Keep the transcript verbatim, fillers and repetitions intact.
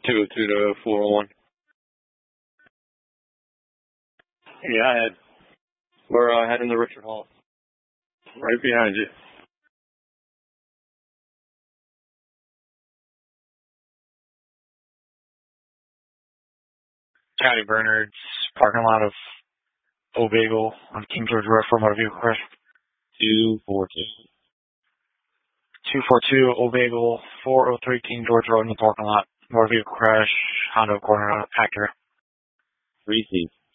two oh two to four oh one. Yeah, I had. We're uh, heading to Richard Hall. Right behind you. County Bernard's parking lot of Old Bagel on King George Road for motor vehicle crash. two four two. two four two Old Bagel, four oh three King George Road in the parking lot. Motor vehicle crash, Honda Accord, Acura. Receive.